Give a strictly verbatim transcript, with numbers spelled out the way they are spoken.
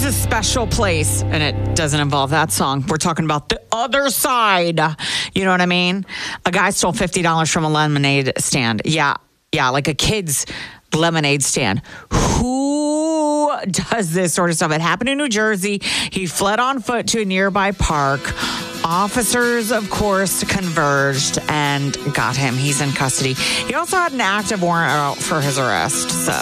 a special place, and it doesn't involve that song. We're talking about the other side. You know what I mean? A guy stole fifty dollars from a lemonade stand. Yeah, yeah, like a kid's lemonade stand. Who does this sort of stuff? It happened in New Jersey. He fled on foot to a nearby park. Officers, of course, converged and got him. He's in custody. He also had an active warrant out for his arrest. So